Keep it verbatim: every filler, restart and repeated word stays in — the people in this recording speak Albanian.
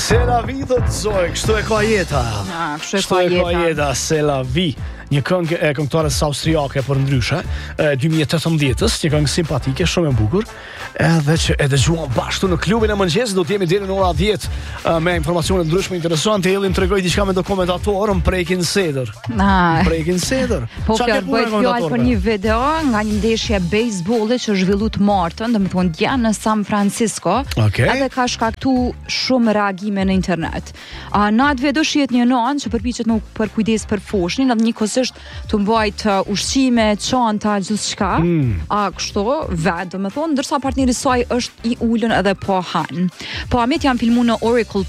Se la vi do të zoj, kështu e ka jeta. Ah, kështu e ka jeta, se la vi. Një këngë e këngëtares austriake për ndryshe, e dy mijë e tetëmbëdhjetës, një këngë simpatike, shumë e bukur, edhe që e dëgjuam bashkë në klubin e mëngjesit, do të jemi deri në ora dhjetë me informacione ndryshme interesante. Elin tregoi diçka me dokumentatorën Prekin Seder. Ah. Prekin Seder. Po kjo bëhet fjalë për një video nga një ndeshje bejsbolli që zhvillu të martën, domethënë dje në San Francisco. Okay. Edhe ka shkaktuar shumë reagime në internet. A në atë video shihet një nën që përpiqet me përkujdes për foshnin, edhe njëkohësisht të mbajt uh, ushqime, çanta, gjithçka. Mm. A kështu vetë, domethënë, ndërsa partneri i saj është i ulën edhe po han. Po amet janë filmuar në Oracle